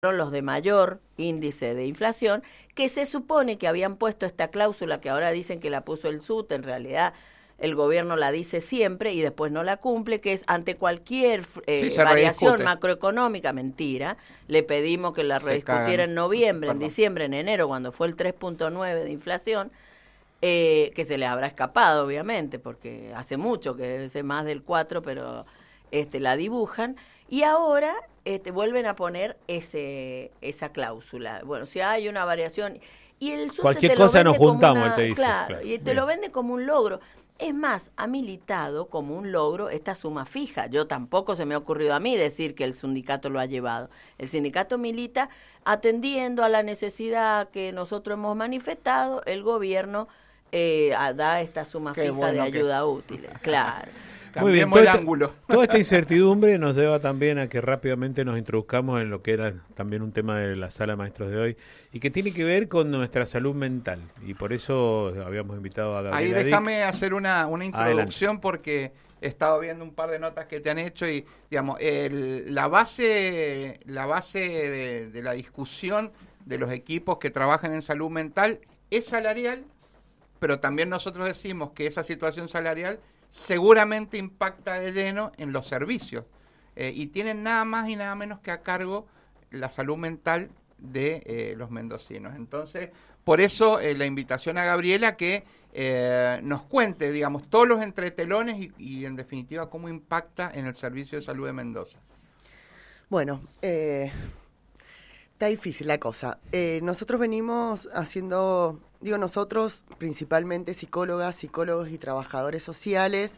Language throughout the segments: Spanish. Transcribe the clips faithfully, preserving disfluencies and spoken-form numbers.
los de mayor índice de inflación, que se supone que habían puesto esta cláusula que ahora dicen que la puso el S U T, en realidad el gobierno la dice siempre y después no la cumple, que es ante cualquier eh, Sí, variación rediscute. macroeconómica, mentira, le pedimos que la rediscutiera en noviembre, Perdón. en diciembre, en enero, cuando fue el tres punto nueve de inflación, eh, que se le habrá escapado, obviamente, porque hace mucho que debe ser más del cuatro, pero este la dibujan, y ahora este, vuelven a poner ese esa cláusula. Bueno, si hay una variación... Y el S U T Cualquier te lo cosa vende nos como juntamos, una- te dice, Claro, claro, y te bien. lo vende como un logro. Es más, ha militado como un logro esta suma fija. Yo tampoco se me ha ocurrido a mí decir que el sindicato lo ha llevado. El sindicato milita atendiendo a la necesidad que nosotros hemos manifestado, el gobierno eh, a- da esta suma Qué fija bueno de que- ayuda útil. Claro. Muy bien, Cambiemos toda el esta, ángulo. toda esta incertidumbre nos lleva también a que rápidamente nos introduzcamos en lo que era también un tema de la sala maestros de hoy y que tiene que ver con nuestra salud mental, y por eso habíamos invitado a Ahí Gabriela Dick. déjame hacer una, una introducción Adelante. porque he estado viendo un par de notas que te han hecho y, digamos, el, la base, la base de, de la discusión de los equipos que trabajan en salud mental es salarial, pero también nosotros decimos que esa situación salarial seguramente impacta de lleno en los servicios eh, y tienen nada más y nada menos que a cargo la salud mental de eh, los mendocinos. Entonces, por eso eh, la invitación a Gabriela que eh, nos cuente, digamos, todos los entretelones y, y en definitiva cómo impacta en el servicio de salud de Mendoza. Bueno, eh, está difícil la cosa. Eh, nosotros venimos haciendo, digo nosotros, principalmente psicólogas, psicólogos y trabajadores sociales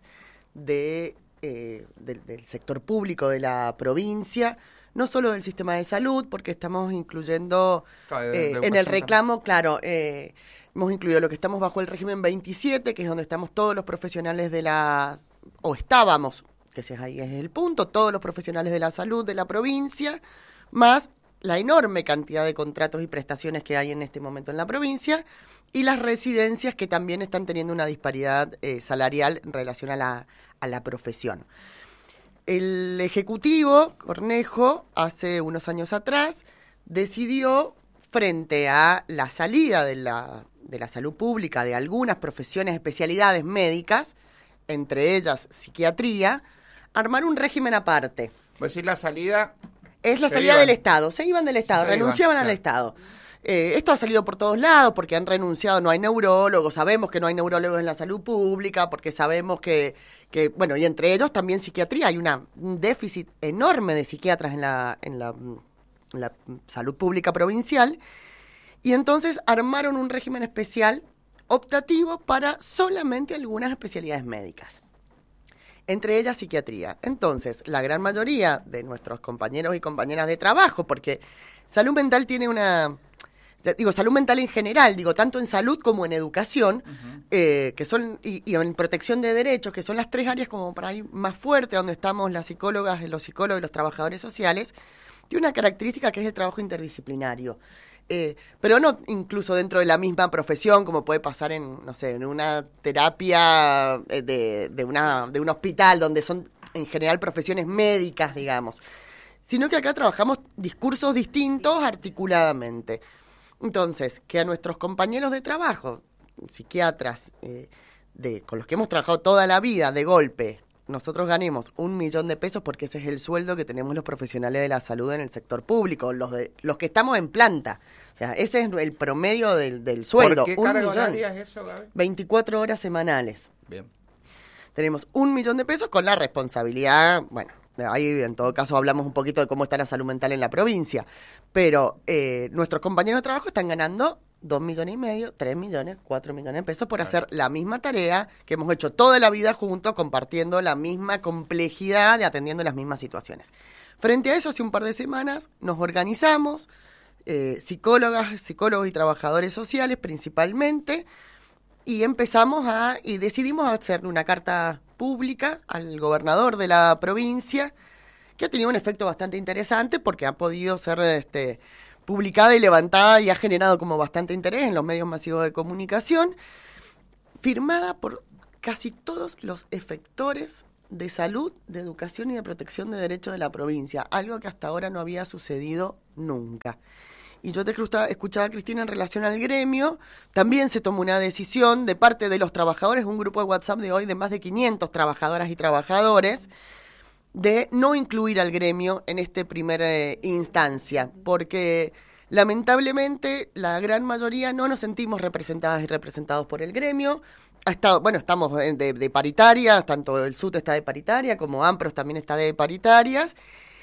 de, eh, del, del sector público de la provincia, no solo del sistema de salud, porque estamos incluyendo Claro, de- eh, de en educación el reclamo, claro, eh, hemos incluido lo que estamos bajo el régimen veintisiete, que es donde estamos todos los profesionales de la, o estábamos, que ese es ahí es el punto, todos los profesionales de la salud de la provincia, más la enorme cantidad de contratos y prestaciones que hay en este momento en la provincia, y las residencias que también están teniendo una disparidad eh, salarial en relación a la, a la profesión. El Ejecutivo, Cornejo, hace unos años atrás, decidió, frente a la salida de la, de la salud pública de algunas profesiones, especialidades médicas, entre ellas psiquiatría, armar un régimen aparte. Pues decir, la salida... Es la Se salida iban. del Estado, se iban del Estado, Se renunciaban iban, al claro. Estado. Eh, esto ha salido por todos lados porque han renunciado, no hay neurólogos, sabemos que no hay neurólogos en la salud pública, porque sabemos que, que bueno, y entre ellos también psiquiatría, hay una, un déficit enorme de psiquiatras en la, en la, en la salud pública provincial, y entonces armaron un régimen especial optativo para solamente algunas especialidades médicas, entre ellas psiquiatría. Entonces, la gran mayoría de nuestros compañeros y compañeras de trabajo, porque salud mental tiene una... Digo, salud mental en general, digo, tanto en salud como en educación, uh-huh. eh, que son, y, y en protección de derechos, que son las tres áreas como para ahí más fuertes, donde estamos las psicólogas, los psicólogos y los trabajadores sociales, tiene una característica que es el trabajo interdisciplinario. Eh, pero no incluso dentro de la misma profesión, como puede pasar en, no sé, en una terapia de, de, una, de un hospital, donde son en general profesiones médicas, digamos, sino que acá trabajamos discursos distintos articuladamente. Entonces, que a nuestros compañeros de trabajo, psiquiatras, eh, de, con los que hemos trabajado toda la vida, de golpe, nosotros ganemos un millón de pesos, porque ese es el sueldo que tenemos los profesionales de la salud en el sector público, los de los que estamos en planta. O sea, ese es el promedio del, del sueldo. ¿Por qué un carga millón. horaria es eso, Gaby? veinticuatro horas semanales. Bien. Tenemos un millón de pesos con la responsabilidad, bueno, ahí en todo caso hablamos un poquito de cómo está la salud mental en la provincia, pero eh, nuestros compañeros de trabajo están ganando dos millones y medio, tres millones, cuatro millones de pesos por Claro. hacer la misma tarea que hemos hecho toda la vida juntos, compartiendo la misma complejidad y atendiendo las mismas situaciones. Frente a eso, hace un par de semanas nos organizamos, eh, psicólogas, psicólogos y trabajadores sociales principalmente, y empezamos a, y decidimos hacerle una carta pública al gobernador de la provincia, que ha tenido un efecto bastante interesante porque ha podido ser este, publicada y levantada y ha generado como bastante interés en los medios masivos de comunicación, firmada por casi todos los efectores de salud, de educación y de protección de derechos de la provincia, algo que hasta ahora no había sucedido nunca. Y yo te escuchaba, escuchaba a Cristina en relación al gremio, también se tomó una decisión de parte de los trabajadores, un grupo de WhatsApp de hoy de más de quinientas trabajadoras y trabajadores, de no incluir al gremio en esta primera eh, instancia, porque lamentablemente la gran mayoría no nos sentimos representadas y representados por el gremio. Ha estado, bueno, estamos de, de paritaria, tanto el S U T está de paritaria como AMPROS también está de paritarias.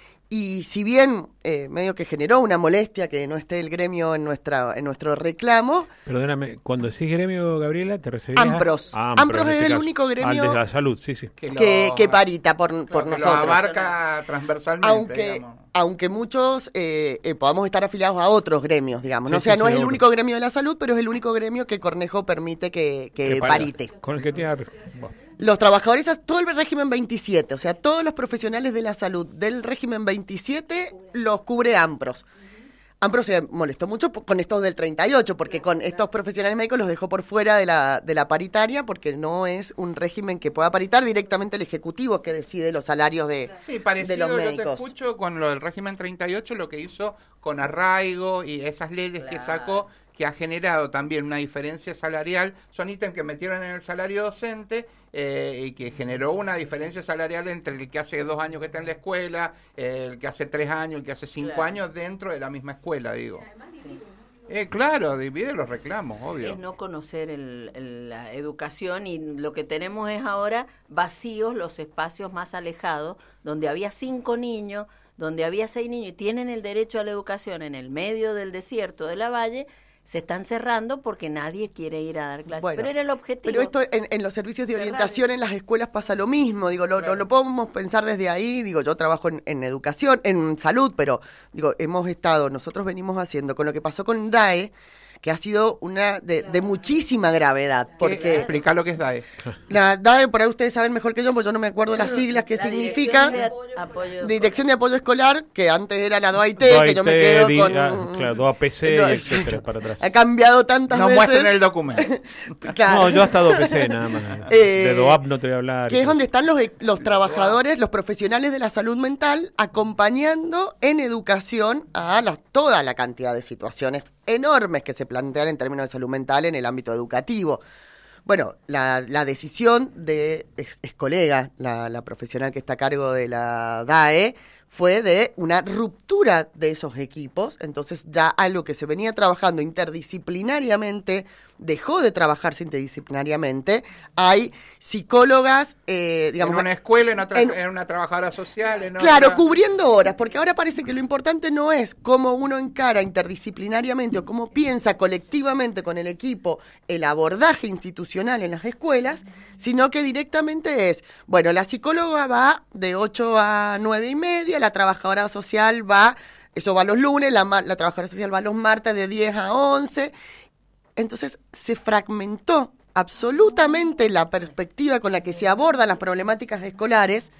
Y si bien eh, medio que generó una molestia que no esté el gremio en nuestra en nuestro reclamo... Perdóname, cuando decís gremio, Gabriela, ¿te referís AMPROS. a...? AMPROS, AMPROS en es este el caso. único gremio... Al de la salud, sí, sí. Que, que, que parita por, claro, por que nosotros. lo abarca transversalmente, aunque, digamos. Aunque muchos eh, eh, podamos estar afiliados a otros gremios, digamos. Sí, ¿no? O sea, sí, no es el seguro. único gremio de la salud, pero es el único gremio que Cornejo permite que, que Que parite. Con el que tiene... Bueno. Los trabajadores, todo el régimen veintisiete, o sea, todos los profesionales de la salud del régimen veintisiete los cubre AMPROS. AMPROS se molestó mucho con estos del treinta y ocho, porque con estos profesionales médicos los dejó por fuera de la, de la paritaria, porque no es un régimen que pueda paritar directamente el Ejecutivo que decide los salarios de, Sí, parecido de los yo te médicos. escucho con lo del régimen treinta y ocho, lo que hizo con arraigo y esas leyes Claro. que sacó, que ha generado también una diferencia salarial, son ítems que metieron en el salario docente eh, y que generó una diferencia salarial entre el que hace dos años que está en la escuela, eh, el que hace tres años, el que hace cinco Claro. años dentro de la misma escuela, digo. Sí. Eh, claro, divide los reclamos, obvio. Es no conocer el, el- la educación, y lo que tenemos es ahora vacíos los espacios más alejados, donde había cinco niños, donde había seis niños y tienen el derecho a la educación en el medio del desierto de la Valle. Se están cerrando porque nadie quiere ir a dar clases. Bueno, pero era el objetivo. Pero esto en, en los servicios de Cerrar. orientación en las escuelas pasa lo mismo, digo, lo, Claro. lo, lo podemos pensar desde ahí, digo, yo trabajo en, en educación, en salud, pero digo, hemos estado, nosotros venimos haciendo con lo que pasó con D A E, que ha sido una de, de muchísima gravedad, ¿Qué? porque Explica lo que es D A E. la D A E, por ahí ustedes saben mejor que yo, porque yo no me acuerdo las siglas que La significa. Dirección de Apoyo- Dirección de Apoyo Escolar, que antes era la D O A I T, que yo me Doit, quedo di- con... ah, claro, D O A P C, No, y etcétera, para atrás. Ha cambiado tantas No veces. muestren el documento. Claro. No, yo hasta D O P C nada más. Eh, de D O A P no te voy a hablar. Que es donde están los, los trabajadores, los profesionales de la salud mental, acompañando en educación a la- toda la cantidad de situaciones enormes que se plantean en términos de salud mental en el ámbito educativo. Bueno, la, la decisión de es, es colega, la, la profesional que está a cargo de la D A E, fue de una ruptura de esos equipos, entonces ya algo que se venía trabajando interdisciplinariamente dejó de trabajarse interdisciplinariamente. Hay psicólogas, eh, digamos... en una escuela, en, otra, en- en una trabajadora social, en Claro, otra... cubriendo horas, porque ahora parece que lo importante no es cómo uno encara interdisciplinariamente o cómo piensa colectivamente con el equipo el abordaje institucional en las escuelas, sino que directamente es, bueno, la psicóloga va de ocho a nueve y media, la trabajadora social va, eso va los lunes, la, ma- la trabajadora social va los martes de diez a once. Entonces se fragmentó absolutamente la perspectiva con la que se abordan las problemáticas escolares.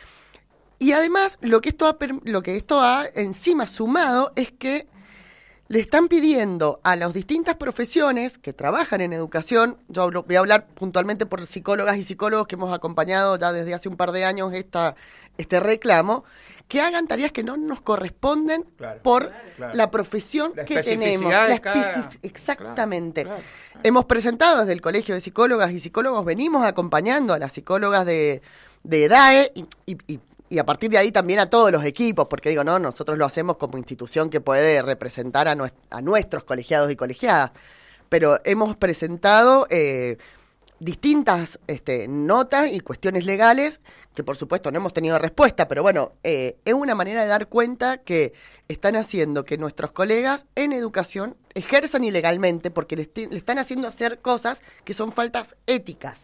Y además, lo que esto ha, per- lo que esto ha encima sumado es que le están pidiendo a las distintas profesiones que trabajan en educación, yo hablo- voy a hablar puntualmente por psicólogas y psicólogos que hemos acompañado ya desde hace un par de años esta, este reclamo, que hagan tareas que no nos corresponden Claro, por claro. la profesión La que especificidad tenemos. de La cada- especi- Exactamente. Claro, claro. Hemos presentado desde el Colegio de Psicólogas y Psicólogos, venimos acompañando a las psicólogas de, de D A E y, y, y, y a partir de ahí también a todos los equipos, porque digo, no, nosotros lo hacemos como institución que puede representar a, nues- a nuestros colegiados y colegiadas, pero hemos presentado eh, distintas este, notas y cuestiones legales que por supuesto no hemos tenido respuesta, pero bueno, eh, es una manera de dar cuenta que están haciendo que nuestros colegas en educación ejerzan ilegalmente porque le, esti- le están haciendo hacer cosas que son faltas éticas.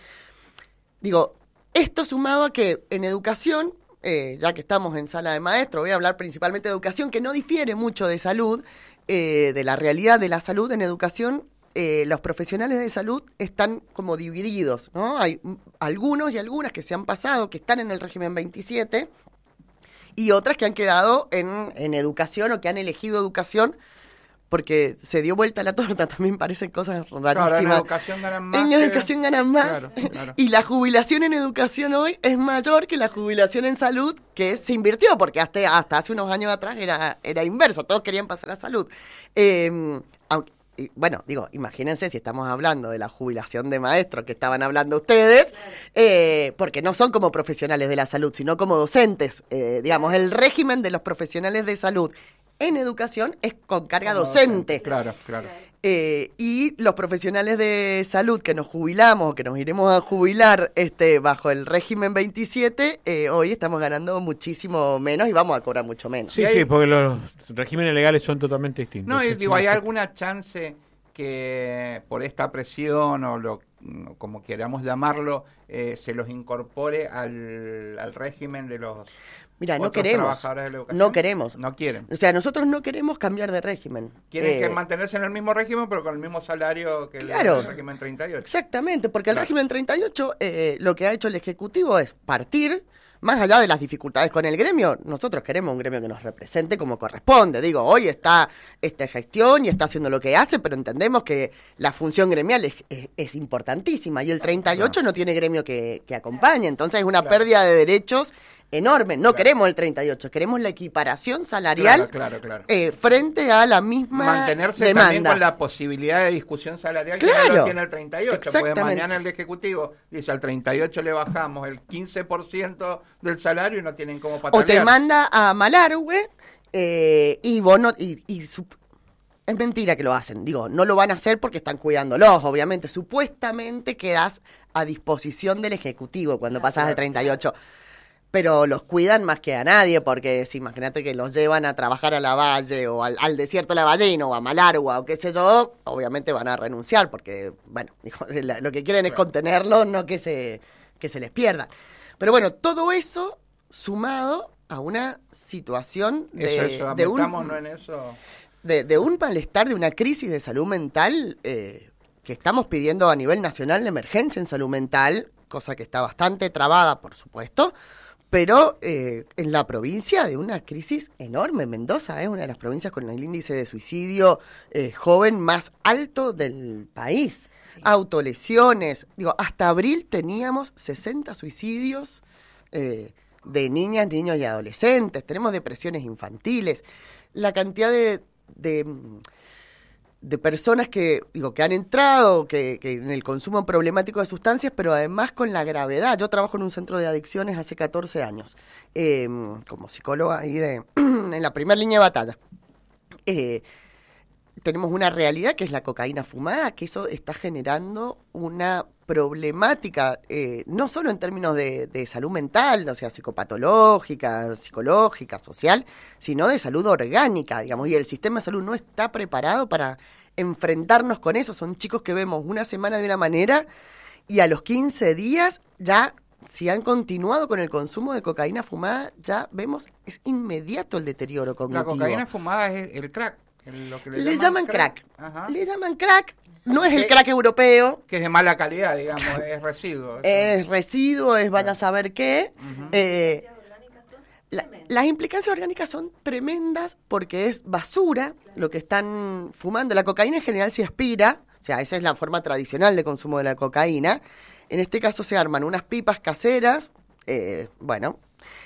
Digo, esto sumado a que en educación, eh, ya que estamos en sala de maestro, voy a hablar principalmente de educación, que no difiere mucho de salud, eh, de la realidad de la salud en educación. Eh, los profesionales de salud están como divididos, ¿no? Hay mm, algunos y algunas que se han pasado, que están en el régimen veintisiete, y otras que han quedado en, en educación o que han elegido educación porque se dio vuelta la torta, también parecen cosas rarísimas. Claro, en educación ganan más. En que... educación ganan más. Claro, claro. Y la jubilación en educación hoy es mayor que la jubilación en salud, que se invirtió, porque hasta, hasta hace unos años atrás era, era inverso, todos querían pasar a salud. Eh, aunque, y, bueno, digo, imagínense si estamos hablando de la jubilación de maestros que estaban hablando ustedes, eh, porque no son como profesionales de la salud, sino como docentes. Eh, digamos, el régimen de los profesionales de salud en educación es con carga Como docente. docente, claro, claro. Eh, y los profesionales de salud que nos jubilamos, que nos iremos a jubilar este bajo el régimen veintisiete, eh, hoy estamos ganando muchísimo menos y vamos a cobrar mucho menos. Sí, sí, porque los regímenes legales son totalmente distintos. No, y Sí, digo, sí, ¿hay sí. alguna chance que por esta presión o lo como queramos llamarlo, eh, se los incorpore al, al régimen de los Mira, no otros queremos, trabajadores de la educación? no queremos. No quieren. O sea, nosotros no queremos cambiar de régimen. Quieren Eh, que mantenerse en el mismo régimen, pero con el mismo salario que el, Claro. el régimen treinta y ocho. Exactamente, porque el Claro. régimen treinta y ocho eh, lo que ha hecho el Ejecutivo es partir, más allá de las dificultades con el gremio, nosotros queremos un gremio que nos represente como corresponde. Digo, hoy está esta gestión y está haciendo lo que hace, pero entendemos que la función gremial es, es, es importantísima y el treinta y ocho Claro. no tiene gremio que, que acompañe, entonces es una Claro. pérdida de derechos enorme. No Claro. queremos el treinta y ocho, queremos la equiparación salarial Claro, claro, claro. eh, frente a la misma Mantenerse demanda. también con la posibilidad de discusión salarial que Claro. no lo tiene el treinta y ocho. Pues Exactamente. mañana el Ejecutivo dice al treinta y ocho le bajamos el quince por ciento del salario y no tienen cómo patalear. O te manda a Malargüe eh, y vos no... Y, y su- es mentira que lo hacen. Digo, no lo van a hacer porque están cuidándolos, obviamente. Supuestamente quedas a disposición del Ejecutivo cuando pasas al treinta y ocho. Pero los cuidan más que a nadie, porque si imagínate que los llevan a trabajar a la Valle o al, al desierto de la Ballena o a Malargua o qué sé yo, obviamente van a renunciar porque, bueno, digo, la- lo que quieren es Claro. contenerlos, no que se, que se les pierdan. Pero bueno, todo eso sumado a una situación de, Eso, eso, de un metámonos en eso. de, de un malestar, de una crisis de salud mental eh, que estamos pidiendo a nivel nacional de emergencia en salud mental, cosa que está bastante trabada, por supuesto, pero eh, en la provincia de una crisis enorme. Mendoza es una de las provincias con el índice de suicidio eh, joven más alto del país. Sí. Autolesiones, digo, hasta abril teníamos sesenta suicidios eh, de niñas, niños y adolescentes, tenemos depresiones infantiles, la cantidad de, de, de personas que, digo, que han entrado que, que en el consumo problemático de sustancias, pero además con la gravedad. Yo trabajo en un centro de adicciones hace catorce años, eh, como psicóloga ahí de, en la primera línea de batalla. Eh, tenemos una realidad que es la cocaína fumada, que eso está generando una problemática, eh, no solo en términos de, de salud mental, o sea, psicopatológica, psicológica, social, sino de salud orgánica, digamos, y el sistema de salud no está preparado para enfrentarnos con eso. Son chicos que vemos una semana de una manera y a los quince días ya, si han continuado con el consumo de cocaína fumada, ya vemos, es inmediato el deterioro La cognitivo. cocaína fumada es el crack. el- lo que le, Le llaman crack. Ajá. Le llaman crack. No es el Eh, crack europeo. Que es de mala calidad, digamos, es residuo. eso. Es residuo, es vaya a saber qué. Ujú. Eh, la- las implicancias orgánicas son tremendas porque es basura lo que están fumando. La cocaína en general se aspira, o sea, esa es la forma tradicional de consumo de la cocaína. En este caso se arman unas pipas caseras, eh, bueno,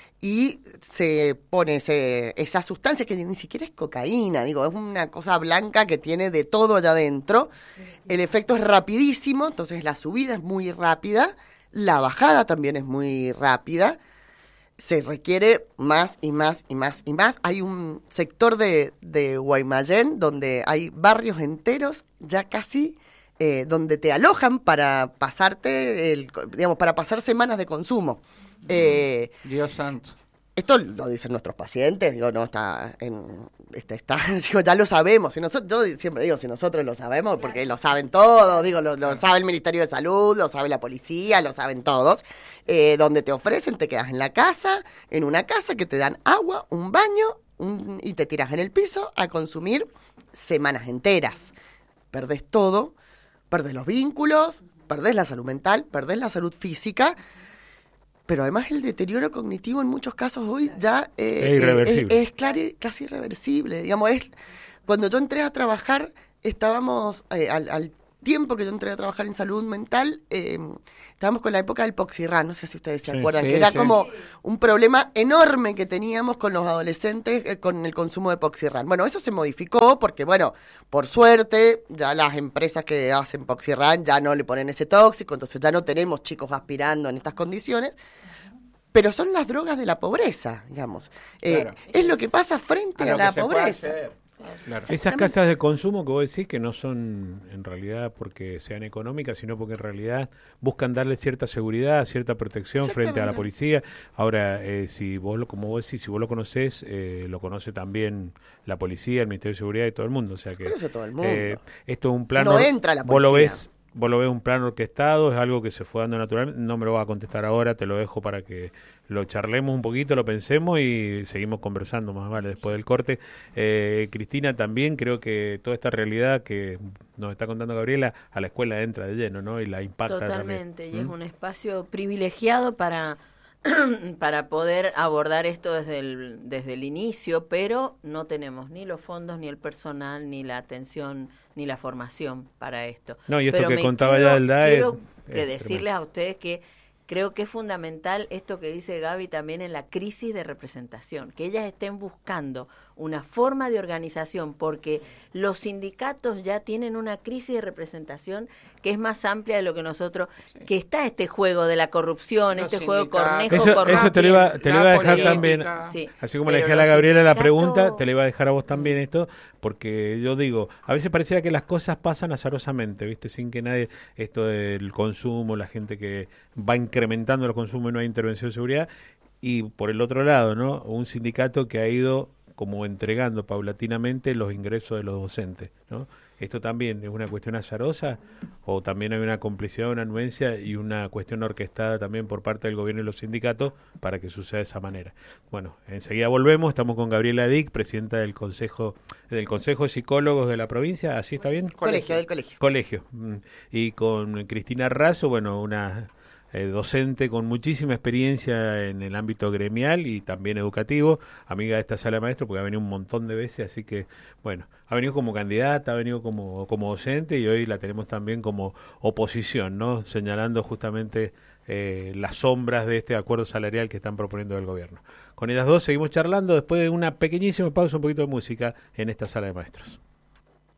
y se pone ese, esa sustancia que ni siquiera es cocaína, digo, es una cosa blanca que tiene de todo allá adentro. El efecto es rapidísimo, entonces la subida es muy rápida, la bajada también es muy rápida. Se requiere más y más y más y más. Hay un sector de, de Guaymallén donde hay barrios enteros ya casi eh, donde te alojan para pasarte, el, digamos, para pasar semanas de consumo. Eh, Dios santo. esto lo dicen nuestros pacientes, digo, no está en, este, está, digo, ya lo sabemos. Si nosotros, yo siempre digo, si nosotros lo sabemos, porque lo saben todos, digo, lo, lo sabe el Ministerio de Salud, lo sabe la policía, lo saben todos. Eh, donde te ofrecen, te quedas en la casa, en una casa que te dan agua, un baño un, y te tiras en el piso a consumir semanas enteras. Perdés todo, perdés los vínculos, perdés la salud mental, perdés la salud física. pero además el deterioro cognitivo en muchos casos hoy ya eh, es irreversible. es, es clari- casi irreversible. Digamos, es cuando yo entré a trabajar, estábamos eh, al, al tiempo que yo entré a trabajar en salud mental, eh, estábamos con la época del Poxirrán, no sé si ustedes se Sí, acuerdan, sí, que era sí. como un problema enorme que teníamos con los adolescentes eh, con el consumo de Poxirrán. Bueno, eso se modificó porque, bueno, por suerte, ya las empresas que hacen Poxirrán ya no le ponen ese tóxico, entonces ya no tenemos chicos aspirando en estas condiciones. Pero son las drogas de la pobreza, digamos. Eh, Claro. Es lo que pasa frente a, lo la que se puede pobreza. acceder. Claro. Esas casas de consumo que vos decís que no son en realidad porque sean económicas, sino porque en realidad buscan darle cierta seguridad, cierta protección frente a la Exactamente. policía. Ahora, eh, si vos, lo, como vos decís, si vos lo conocés, eh, lo conoce también la policía, el Ministerio de Seguridad y todo el mundo. O sea que Conoce todo el mundo. eh, esto es un plan... No entra la Vos lo policía. ves, vos lo ves un plan orquestado, es algo que se fue dando naturalmente. No me lo vas a contestar ahora, te lo dejo para que lo charlemos un poquito, lo pensemos y seguimos conversando más vale después del corte. Eh, Cristina, también creo que toda esta realidad que nos está contando Gabriela, a la escuela entra de lleno, ¿no? Y la impacta Totalmente, también. y es ¿Mm? un espacio privilegiado para, para poder abordar esto desde el, desde el inicio, pero no tenemos ni los fondos, ni el personal, ni la atención, ni la formación para esto. No, y esto Pero que me contaba quiero- ya del D A E quiero es- que es decirles tremendo. a ustedes que creo que es fundamental esto que dice Gaby también en la crisis de representación, que ellas estén buscando una forma de organización, porque los sindicatos ya tienen una crisis de representación que es más amplia de lo que nosotros, que está este juego de la corrupción, Los este juego sindicatos. cornejo, Eso, corrupio. eso te lo iba, te lo La iba a dejar política. también, Sí, así como le pero dejé a la los Gabriela la sindicatos- pregunta, te le iba a dejar a vos también esto, porque yo digo, a veces pareciera que las cosas pasan azarosamente, ¿viste? Sin que nadie, esto del consumo, la gente que va incrementando el consumo y no hay intervención de seguridad, y por el otro lado, ¿no? Un sindicato que ha ido como entregando paulatinamente los ingresos de los docentes, ¿no? ¿Esto también es una cuestión azarosa o también hay una complicidad, una anuencia y una cuestión orquestada también por parte del gobierno y los sindicatos para que suceda de esa manera? Bueno, enseguida volvemos, estamos con Gabriela Dick, presidenta del Consejo del Consejo de Psicólogos de la provincia, ¿así está bien? Colegio, del colegio. Colegio. mm, Y con Cristina Razo, bueno, una eh, docente con muchísima experiencia en el ámbito gremial y también educativo, amiga de esta sala de maestros, porque ha venido un montón de veces, así que, bueno, ha venido como candidata, ha venido como, como docente y hoy la tenemos también como oposición, ¿no? Señalando justamente eh, las sombras de este acuerdo salarial que están proponiendo el gobierno. Con ellas dos seguimos charlando después de una pequeñísima pausa, un poquito de música en esta sala de maestros.